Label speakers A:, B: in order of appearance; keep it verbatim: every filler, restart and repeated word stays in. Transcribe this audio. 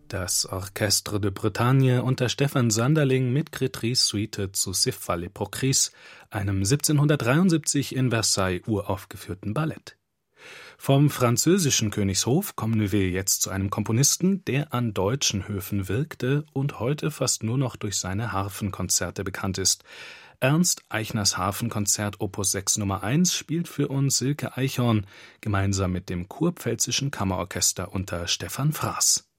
A: Das Orchestre de Bretagne unter Stefan Sanderling mit Crétry's Suite zu Céphale Hypocris, einem siebzehnhundertdreiundsiebzig in Versailles uraufgeführten Ballett. Vom französischen Königshof kommen wir jetzt zu einem Komponisten, der an deutschen Höfen wirkte und heute fast nur noch durch seine Harfenkonzerte bekannt ist. Ernst Eichners Harfenkonzert Opus sechs Nummer eins spielt für uns Silke Eichhorn, gemeinsam mit dem Kurpfälzischen Kammerorchester unter Stefan Fraß.